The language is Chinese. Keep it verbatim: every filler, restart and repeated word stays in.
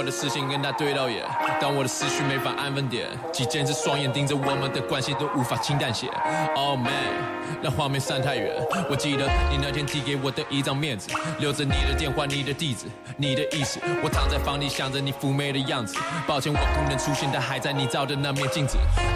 我的视线跟他对到眼，当我的思绪没法安分点，几千只双眼盯着我们的关系都无法轻淡些。Oh man， 那画面散太远，我记得你那天递给我的一张面子，留着你的电话、你的地址、你的意思。我躺在房里想着你妩媚的样子，抱歉我不能出现，但还在你照的那面镜子。